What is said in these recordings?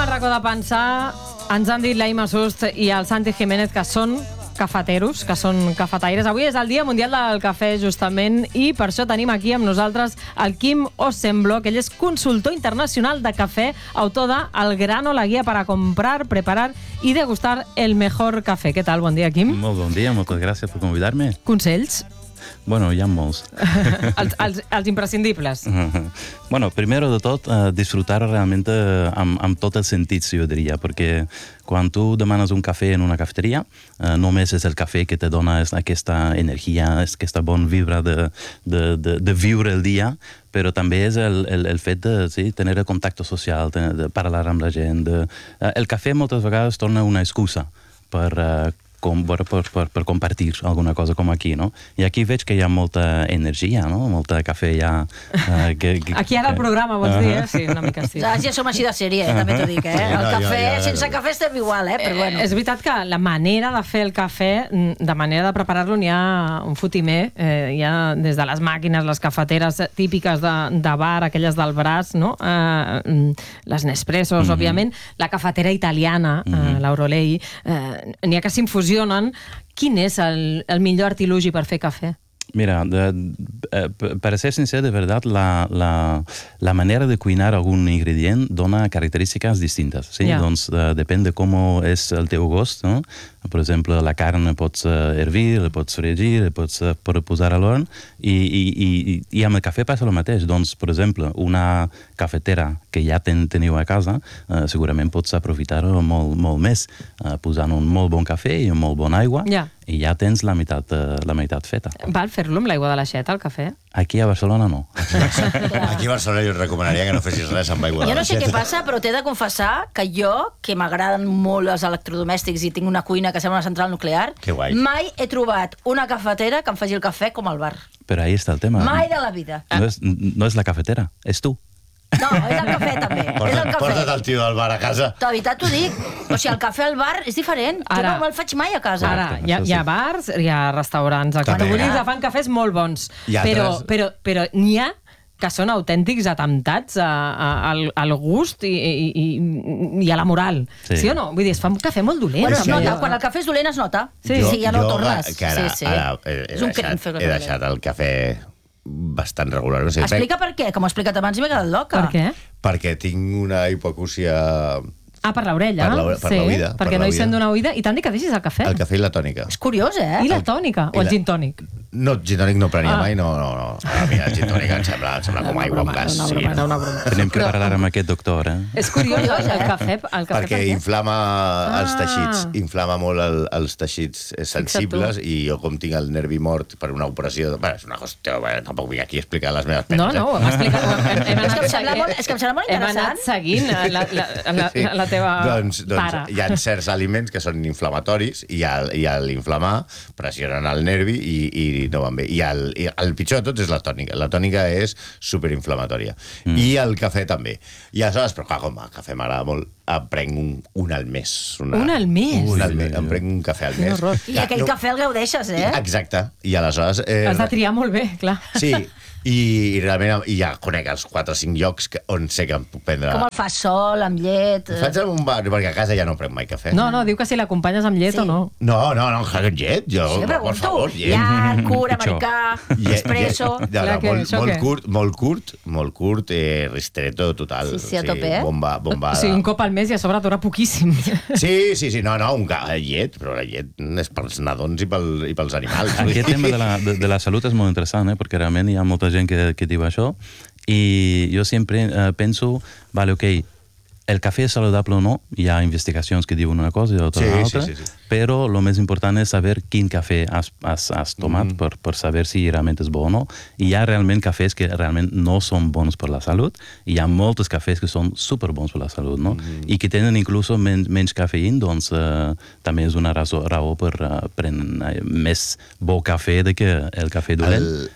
al racó de pensar, ens han dit l'Aima Sust i el Santi Jiménez que són cafeteros, que són cafetaires. Avui és el Dia Mundial del Cafè, justament, i per això tenim aquí amb nosaltres el Quim Ossemblo, que ell és consultor internacional de cafè, autor de El Grano, la guia para comprar, preparar i degustar el mejor cafè. Què tal? Bon dia, Quim. Molt bon dia, moltes gràcies per convidar-me. Consells? Bueno, hi ha molts. els imprescindibles. Bueno, primero de tot, disfrutar realment amb tots els sentits, jo diria, perquè quan tu demanes un cafè en una cafeteria, només és el cafè que te dona aquesta energia, aquesta bona vibra de viure el dia, però també és el fet de tenir el contacte social, de parlar amb la gent. El cafè moltes vegades torna una excusa per compartir alguna cosa com aquí, no? I aquí veig que hi ha molta energia, no? Molta cafè ja... Aquí ara el programa, vols dir, Sí, una mica sí. Ja som així de sèrie, també t'ho dic, El cafè, sense cafè estem igual, però bueno. És veritat que la manera de fer el cafè, de manera de preparar-lo, n'hi ha un fotimer, hi ha des de les màquines, les cafeteres típiques de bar, aquelles del braç, no? Les Nespressos, òbviament, la cafetera italiana, l'Aurolei, n'hi ha que s'infusionen. Quin és el millor artilugi per fer cafè? Mira, para ser sincero, de verdad, la manera de cuinar algun ingredient dona característiques distintes, sí? Yeah. Doncs depèn de com és el teu gust, no? Per exemple, la carn la pots hervir, la pots fregir, la pots posar a l'horn, i amb el cafè passa el mateix. Doncs, per exemple, una cafetera que ja teniu a casa, segurament pots aprofitar-ho molt més, posant un molt bon cafè i una molt bona aigua, i ja tens la meitat feta. Val fer-lo amb l'aigua de l'aixeta, el cafè? Aquí a Barcelona no. Aquí a Barcelona jo et recomanaria que no fessis res amb aigua de Jo no sé l'aixeta. què passa, però t'he de confessar que jo, que m'agraden molt els electrodomèstics i tinc una cuina que sembla una central nuclear, Que guai. mai he trobat una cafetera que em faci el cafè com al bar. Però ahí està el tema. Mai de la vida. No és la cafetera, és tu. No, és el cafè també. És el Porta't cafè. el tio del bar a casa. De veritat t'ho dic. O sigui, el cafè al bar és diferent. Jo Ara- no me'l faig mai a casa. Ara, hi ha bars, hi ha restaurants, actualis que fan cafès molt bons, I altres- però n'hi ha que són autèntics atemptats al gust i a la moral. Sí o no? Vull dir, es fa un cafè molt dolent. Bueno, es també. nota. Quan el cafè és dolent es nota. Sí. Sí, ja no Jo, tornes. que ara, Sí. ara És un crim fer he deixat el cafè bastant regular. No sé, Explica per què, com ho he explicat abans i m'he quedat loca. Per què? perquè tinc una hipocúsia... Per l'orella. Per l'oïda. Perquè no hi sent d'una oïda. I tant que deixis el cafè. El cafè i la tònica. És curiós, I la tònica, o el gin tònic. No, gin tònic no prenia mai, no. A mi el gin tònic em sembla com aigua amb gas. Una broma. Tenim que parlar amb aquest doctor, És curiós, el cafè. Perquè inflama els teixits, inflama molt els teixits sensibles, i jo com tinc el nervi mort per una operació... Bé, és una qüestió, tampoc vull aquí explicar les meves penes. No, ho hem explicat. És que em sembla molt Hem anat interessant. seguint la teva Doncs pare. hi ha certs aliments que són inflamatoris i a l'inflamar pressionen el nervi i no van bé. I el pitjor de tot és la tònica. La tònica és superinflamatòria. I el cafè també. I aleshores, però clar, com el cafè m'agrada molt, em prenc un al mes. Un al mes? Un al mes. Em prenc un cafè al mes. I aquell cafè el gaudeixes, Exacte. I aleshores... Has de triar molt bé, clar. Sí, i realment ja conec els 4 o 5 llocs on sé que em puc prendre... Com el fas sol, amb llet... Faig en un bar, perquè a casa ja no prenc mai cafè. No, diu que si l'acompanyes amb llet o no. No, amb llet. Jo, Sí, per pregunto. favor, llet. Llarg, curt, americà, espresso... Clar, que això què? Molt curt, ristretto total. Sí, a tope, Bomba. O sigui, un cop al mes i a sobre dura poquíssim. Sí, no, llet, però la llet és pels nadons i pels animals. Aquest tema de la salut és molt interessant, perquè realment hi ha molta gent que diu això, i jo sempre penso, vale, ok, el cafè és saludable o no, hi ha investigacions que diuen una cosa i l'altra una altra, però el més important és saber quin cafè has tomat per saber si realment és bo o no. I hi ha realment cafès que realment no són bons per la salut, i hi ha molts cafès que són superbons per la salut, no? I que tenen inclús menys cafeïn, doncs també és una raó per prendre més bo cafè que el cafè dolent.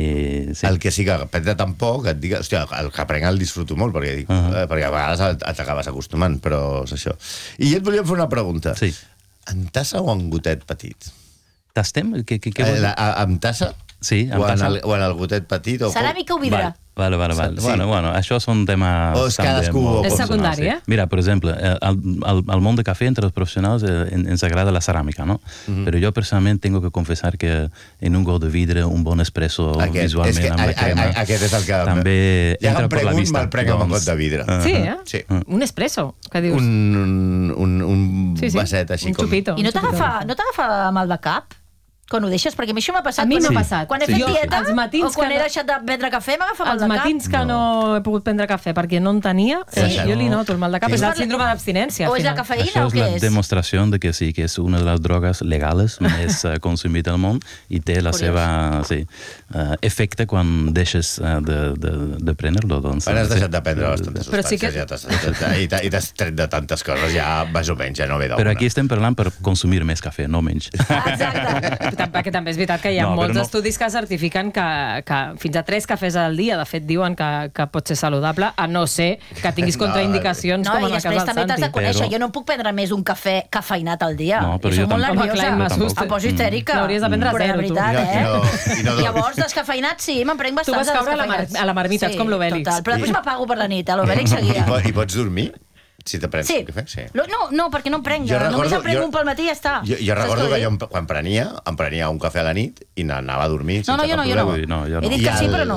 El que sí que prendre tan poc, et dic, hòstia, el que prenc el disfruto molt, perquè a vegades t'acabes acostumant, però és això. I et volíem fer una pregunta. Sí. En tassa o en gotet petit? Tastem? Què vols dir? Amb tassa? Sí, amb tassa. O en el gotet petit? Ceràmica o vidre? Vale. Sí. Bueno, això són temes... O és cadascú... És secundari, sí. Mira, per exemple, al món de cafè, entre els professionals, ens agrada la ceràmica, no? Però jo personalment tengo que confessar que en un got de vidre, un bon espresso visualment amb la crema... Aquest és el que... També ja entra per la vista. me'l prenc amb un got de vidre. Sí, eh? Sí. Un espresso, que dius. Un vasset així un com... xupito. I no t'agafa mal de cap? Quan ho deixes? Perquè a mi això m'ha passat. A mi m'ha passat. Quan he fet dieta, els matins o quan que he deixat de prendre cafè, m'agafa mal de cap. Els matins que no he pogut prendre cafè perquè no en tenia, jo li noto el mal de cap. És el síndrome d'abstinència. O és la cafeïna Això és la demostració de que sí, que és una de les drogues legals més consumit al món i té la seva efecte quan deixes de prendre-lo. Quan has deixat de prendre bastantes substàncies i t'has tret de tantes coses, ja més o menys, ja no ve d'una. Però aquí estem parlant per consumir més cafè, no menys. Exacte. Perquè també és veritat que hi ha molts estudis que certifiquen que fins a 3 cafès al dia, de fet, diuen que pot ser saludable, a no ser que tinguis contraindicacions com en el cas del Santi. I després també t'has de conèixer. Jo no puc prendre més un cafè cafeïnat al dia. No, però jo soc molt nerviosa. Em poso histèrica. N'hauries de prendre Però 0, de veritat, Llavors, descafeïnat, sí, me'n prenc bastants. Tu vas caure a la marmita, ets com l'Obèlix. Però després m'apago per la nit, l'Obèlix seguia. I pots dormir? Si te prens un cafè? Sí. No, perquè no em prenc. Només em prenc un pel matí i ja està. Jo recordo que jo quan em prenia un cafè a la nit i anava a dormir sense cap problema. He dit que sí, però no.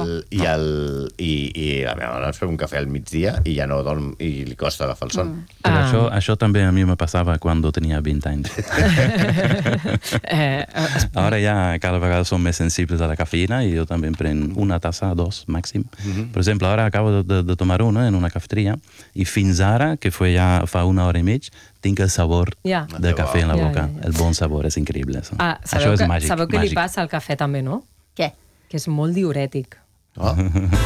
I la meva dona es pren un cafè al migdia i ja no dorm i li costa agafar el son. Però això també a mi me passava quan tenia 20 anys. Ara ja cada vegada som més sensibles a la cafeïna i jo també em prenc una tassa, 2 màxim. Per exemple, ara acabo de tomar una en una cafeteria i fins ara, que fue ja fa 1 hora i mig, tinc el sabor de cafè en la boca. El bon sabor és increïble. Això és màgic. Sabeu què li passa al cafè també, no? Què? Que és molt diürètic. Oh.